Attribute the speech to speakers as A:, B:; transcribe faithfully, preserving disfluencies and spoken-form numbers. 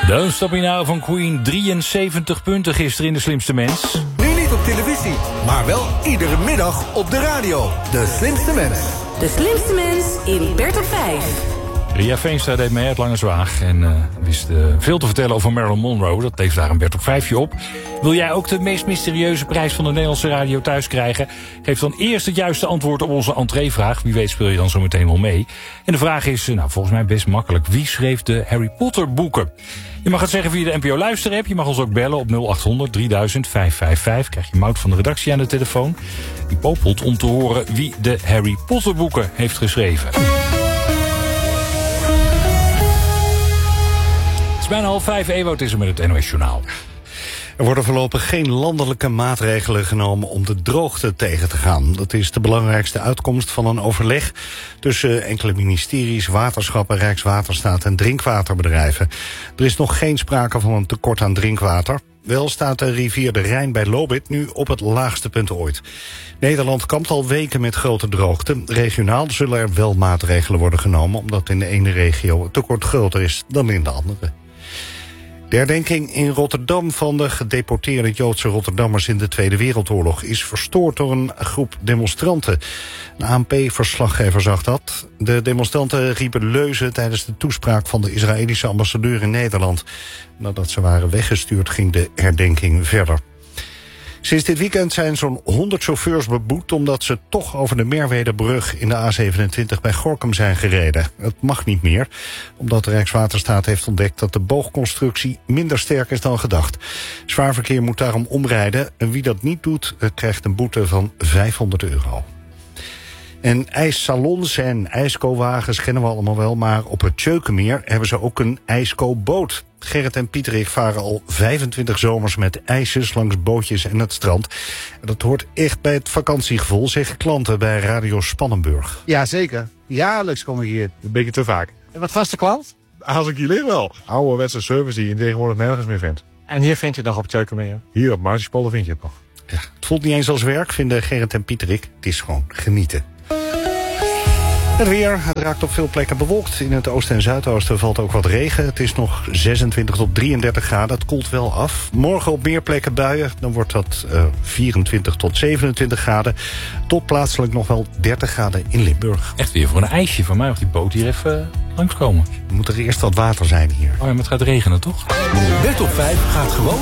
A: Don't Stop Me Now van Queen. drieënzeventig punten gisteren in De Slimste Mens.
B: Nu niet op televisie, maar wel iedere middag op de radio. De Slimste Mens.
C: De Slimste Mens in Bert op vijf.
A: Ria Veenstra deed mee uit Langerzwaag en uh, wist uh, veel te vertellen over Marilyn Monroe. Dat heeft daar een Bert op vijfje op. Wil jij ook de meest mysterieuze prijs van de Nederlandse radio thuis krijgen? Geef dan eerst het juiste antwoord op onze entreevraag. Wie weet speel je dan zo meteen wel mee. En de vraag is, nou, volgens mij best makkelijk. Wie schreef de Harry Potter boeken? Je mag het zeggen via de N P O Luister-app. Je mag ons ook bellen op nul achthonderd drieduizend vijfhonderdvijfenvijftig. Krijg je Mout van de redactie aan de telefoon. Die popelt om te horen wie de Harry Potter boeken heeft geschreven. Het is bijna half vijf, Ewout is er met het N O S Journaal.
D: Er worden voorlopig geen landelijke maatregelen genomen om de droogte tegen te gaan. Dat is de belangrijkste uitkomst van een overleg tussen enkele ministeries, waterschappen, Rijkswaterstaat en drinkwaterbedrijven. Er is nog geen sprake van een tekort aan drinkwater. Wel staat de rivier de Rijn bij Lobith nu op het laagste punt ooit. Nederland kampt al weken met grote droogte. Regionaal zullen er wel maatregelen worden genomen, omdat in de ene regio het tekort groter is dan in de andere. De herdenking in Rotterdam van de gedeporteerde Joodse Rotterdammers in de Tweede Wereldoorlog is verstoord door een groep demonstranten. Een A N P-verslaggever zag dat. De demonstranten riepen leuzen tijdens de toespraak van de Israëlische ambassadeur in Nederland. Nadat ze waren weggestuurd ging de herdenking verder. Sinds dit weekend zijn zo'n honderd chauffeurs beboet omdat ze toch over de Merwedebrug in de A zevenentwintig bij Gorinchem zijn gereden. Het mag niet meer, omdat de Rijkswaterstaat heeft ontdekt dat de boogconstructie minder sterk is dan gedacht. Zwaar verkeer moet daarom omrijden en wie dat niet doet krijgt een boete van vijfhonderd euro. En ijssalons en ijsko-wagens kennen we allemaal wel, maar op het Tjeukenmeer hebben ze ook een ijsko-boot. Gerrit en Pieterik varen al vijfentwintig zomers met ijsjes langs bootjes en het strand. En dat hoort echt bij het vakantiegevoel, zeggen klanten bij Radio Spannenburg.
E: Ja, zeker. Jaarlijks kom ik hier.
F: Een beetje te vaak.
E: En wat vaste klant?
F: Als ik hier lig wel. Ouderwetse service die je tegenwoordig nergens meer vindt.
E: En hier vind je het nog op Tjeukenmeer?
F: Hier op Maartjespolder vind je het nog.
D: Ja, het voelt niet eens als werk, vinden Gerrit en Pieterik. Het is gewoon genieten. Het weer, het raakt op veel plekken bewolkt. In het oosten en zuidoosten valt ook wat regen. Het is nog zesentwintig tot drieëndertig graden. Het koelt wel af. Morgen op meer plekken buien. Dan wordt dat uh, vierentwintig tot zevenentwintig graden. Tot plaatselijk nog wel dertig graden in Limburg.
A: Echt weer voor een ijsje van mij of die boot hier even uh, langskomen.
D: Er moet er eerst wat water zijn hier.
A: Oh ja, maar het gaat regenen, toch?
B: Bert op vijf gaat gewoon